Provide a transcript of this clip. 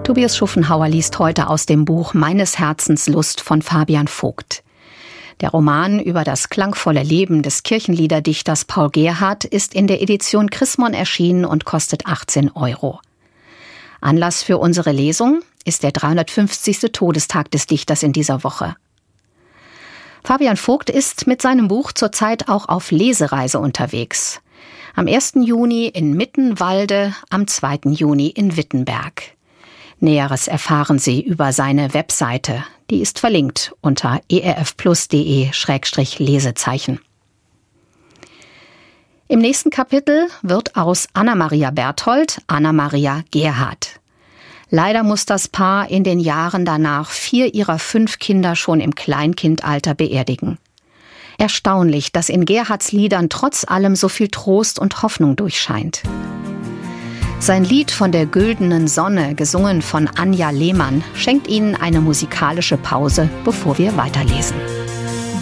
Tobias Schuffenhauer liest heute aus dem Buch Meines Herzens Lust von Fabian Vogt. Der Roman über das klangvolle Leben des Kirchenliederdichters Paul Gerhardt ist in der Edition Chrismon erschienen und kostet 18 €. Anlass für unsere Lesung ist der 350. Todestag des Dichters in dieser Woche. Fabian Vogt ist mit seinem Buch zurzeit auch auf Lesereise unterwegs. Am 1. Juni in Mittenwalde, am 2. Juni in Wittenberg. Näheres erfahren Sie über seine Webseite. Die ist verlinkt unter erfplus.de/Lesezeichen. Im nächsten Kapitel wird aus Anna-Maria Berthold Anna-Maria Gerhardt. Leider muss das Paar in den Jahren danach 4 ihrer 5 Kinder schon im Kleinkindalter beerdigen. Erstaunlich, dass in Gerhardts Liedern trotz allem so viel Trost und Hoffnung durchscheint. Sein Lied von der güldenen Sonne, gesungen von Anja Lehmann, schenkt Ihnen eine musikalische Pause, bevor wir weiterlesen.